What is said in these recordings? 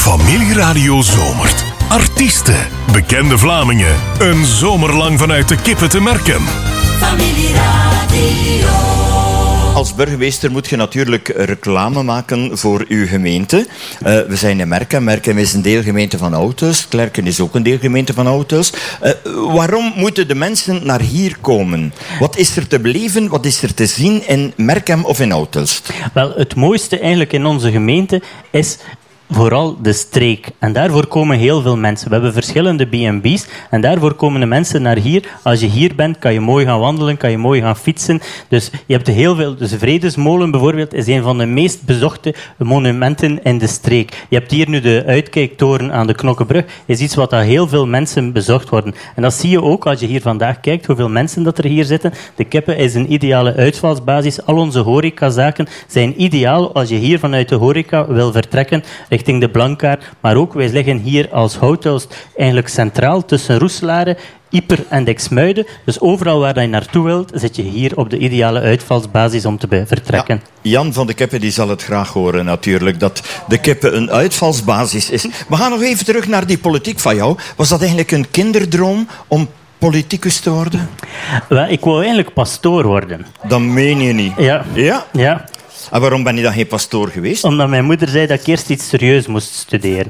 Familieradio zomert. Artiesten, bekende Vlamingen. Een zomer lang vanuit de kippen te merken. Familieradio. Als burgemeester moet je natuurlijk reclame maken voor uw gemeente. We zijn in Merkem. Merkem is een deelgemeente van Oudhuis. Klerken is ook een deelgemeente van Oudhuis. Waarom moeten de mensen naar hier komen? Wat is er te beleven? Wat is er te zien in Merkem of in Oudhuis? Wel, het mooiste eigenlijk in onze gemeente is vooral de streek. En daarvoor komen heel veel mensen. We hebben verschillende B&B's en daarvoor komen de mensen naar hier. Als je hier bent, kan je mooi gaan wandelen, kan je mooi gaan fietsen. Dus je hebt heel veel... Dus de Vredesmolen bijvoorbeeld is een van de meest bezochte monumenten in de streek. Je hebt hier nu de uitkijktoren aan de Knokkebrug. Is iets wat daar heel veel mensen bezocht worden. En dat zie je ook als je hier vandaag kijkt, hoeveel mensen dat er hier zitten. De Kippen is een ideale uitvalsbasis. Al onze horecazaken zijn ideaal als je hier vanuit de horeca wil vertrekken richting de Blankaart. Maar ook, wij liggen hier als Houthuis eigenlijk centraal tussen Roeselare, Ieper en Dixmuiden. Dus overal waar je naartoe wilt, zit je hier op de ideale uitvalsbasis om te vertrekken. Ja, Jan van de Kippen die zal het graag horen natuurlijk, dat de Kippen een uitvalsbasis is. We gaan nog even terug naar die politiek van jou. Was dat eigenlijk een kinderdroom om politicus te worden? Wel, ik wou eigenlijk pastoor worden. Dat meen je niet. Ja. Ja? Ja. En waarom ben je dan geen pastoor geweest? Omdat mijn moeder zei dat ik eerst iets serieus moest studeren.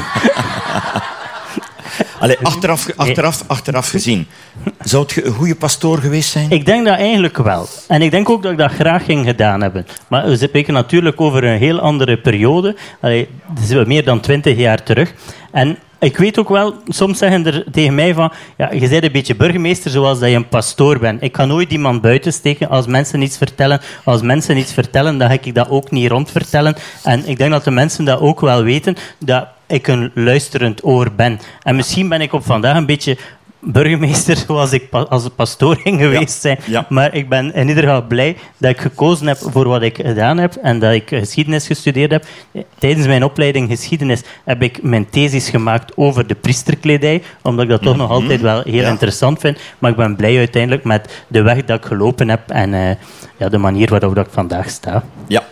Allee, achteraf gezien. Zou het een goede pastoor geweest zijn? Ik denk dat eigenlijk wel. En ik denk ook dat ik dat graag ging gedaan hebben. Maar we spreken natuurlijk over een heel andere periode. Allee, dat is meer dan 20 jaar terug. En ik weet ook wel, soms zeggen er tegen mij van, ja, je bent een beetje burgemeester zoals dat je een pastoor bent. Ik kan nooit iemand buiten steken als mensen iets vertellen. Als mensen iets vertellen, dan ga ik dat ook niet rondvertellen. En ik denk dat de mensen dat ook wel weten, dat ik een luisterend oor ben. En misschien ben ik op vandaag een beetje burgemeester zoals ik als pastoor ging geweest zijn. Ja. Maar ik ben in ieder geval blij dat ik gekozen heb voor wat ik gedaan heb en dat ik geschiedenis gestudeerd heb. Tijdens mijn opleiding geschiedenis heb ik mijn thesis gemaakt over de priesterkledij, omdat ik dat toch nog altijd wel heel interessant vind. Maar ik ben blij uiteindelijk met de weg dat ik gelopen heb en de manier waarop dat ik vandaag sta. Ja.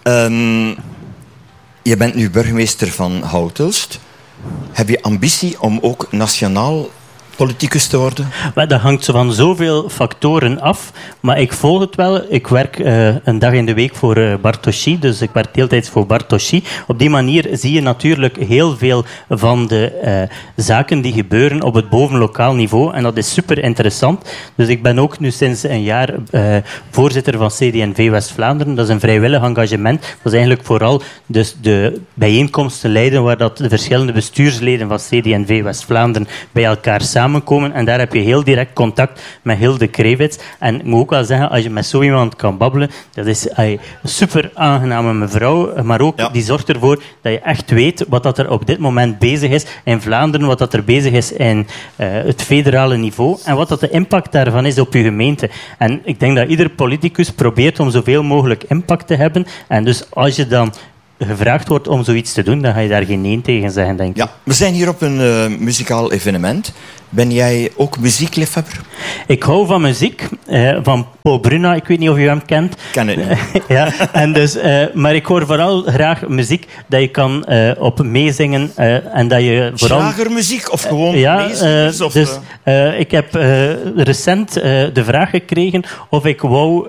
Je bent nu burgemeester van Houthuis. Heb je ambitie om ook nationaal politicus te worden? Maar dat hangt zo van zoveel factoren af. Maar ik volg het wel. Ik werk een dag in de week voor Bartoschi. Dus ik werk deeltijds voor Bartoschi. Op die manier zie je natuurlijk heel veel van de zaken die gebeuren op het bovenlokaal niveau. En dat is super interessant. Dus ik ben ook nu sinds een jaar voorzitter van CD&V West-Vlaanderen. Dat is een vrijwillig engagement. Dat is eigenlijk vooral dus de bijeenkomsten leiden waar dat de verschillende bestuursleden van CD&V West-Vlaanderen bij elkaar samenkomen. En daar heb je heel direct contact met Hilde Krevits. En ik moet ook wel zeggen, als je met zo iemand kan babbelen, dat is een super aangename mevrouw, maar ook die zorgt ervoor dat je echt weet wat dat er op dit moment bezig is in Vlaanderen, wat dat er bezig is in het federale niveau en wat dat de impact daarvan is op je gemeente. En ik denk dat ieder politicus probeert om zoveel mogelijk impact te hebben. En dus als je dan gevraagd wordt om zoiets te doen, dan ga je daar geen nee tegen zeggen, denk ik. Ja, we zijn hier op een muzikaal evenement. Ben jij ook muziekliefhebber? Ik hou van muziek, van Paul Bruna. Ik weet niet of je hem kent. Ken het niet. Ja, en dus, maar ik hoor vooral graag muziek dat je kan op meezingen. En dat je vooral... Slagermuziek of gewoon meezingers? Dus, ik heb recent de vraag gekregen of ik wou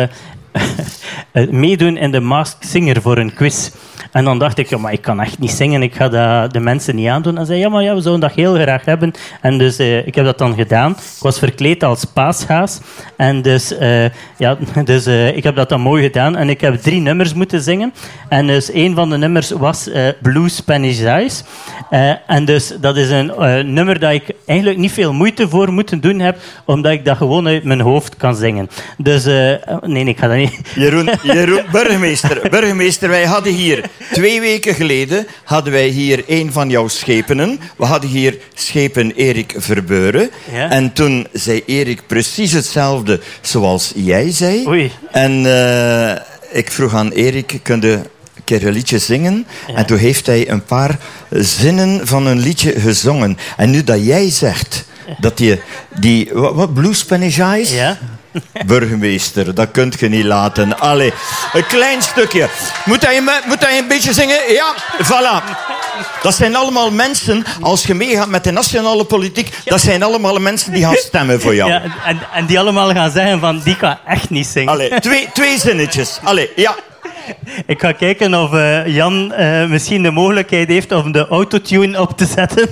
meedoen in de Masked Singer voor een quiz. En dan dacht ik, ja, maar ik kan echt niet zingen, ik ga dat de mensen niet aandoen. En zei, ja, maar ja, we zouden dat heel graag hebben. En dus ik heb dat dan gedaan. Ik was verkleed als paashaas. En dus, ik heb dat dan mooi gedaan. En ik heb 3 nummers moeten zingen. En dus een van de nummers was Blue Spanish Eyes. En dus dat is een nummer dat ik eigenlijk niet veel moeite voor moeten doen heb, omdat ik dat gewoon uit mijn hoofd kan zingen. Dus, nee, ik ga dat niet. Jeroen, burgemeester, wij hadden hier 2 weken geleden hadden wij hier een van jouw schepenen. We hadden hier schepen Erik Verbeuren. Ja? En toen zei Erik precies hetzelfde zoals jij zei. Oei. En ik vroeg aan Erik, kun je een keer een liedje zingen? Ja. En toen heeft hij een paar zinnen van een liedje gezongen. En nu dat jij zegt dat je die... Wat, Blue Spanish Eyes? Ja. Burgemeester, dat kunt je niet laten. Allee, een klein stukje. Moet hij een beetje zingen? Ja, voilà. Dat zijn allemaal mensen, als je meegaat met de nationale politiek, dat zijn allemaal mensen die gaan stemmen voor jou. Ja, en die allemaal gaan zeggen van, die kan echt niet zingen. Allee, twee zinnetjes. Allee, ja. Ik ga kijken of Jan misschien de mogelijkheid heeft om de autotune op te zetten.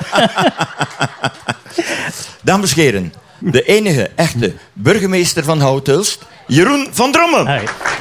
Dames en heren, de enige echte burgemeester van Houthulst, Jeroen van Drommen. Hi.